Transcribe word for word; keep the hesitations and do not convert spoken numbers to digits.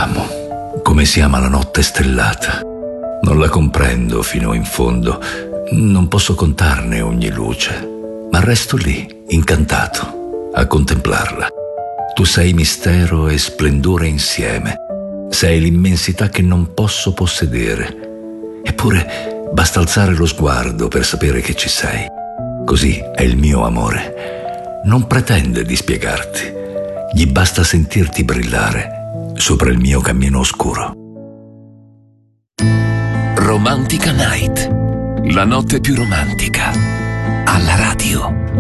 amo, come si ama la notte stellata. Non la comprendo fino in fondo, non posso contarne ogni luce, ma resto lì, incantato, a contemplarla. Tu sei mistero e splendore insieme, sei l'immensità che non posso possedere. Eppure basta alzare lo sguardo per sapere che ci sei. Così è il mio amore. Non pretende di spiegarti, gli basta sentirti brillare sopra il mio cammino oscuro. Romantica Night, la notte più romantica, alla radio.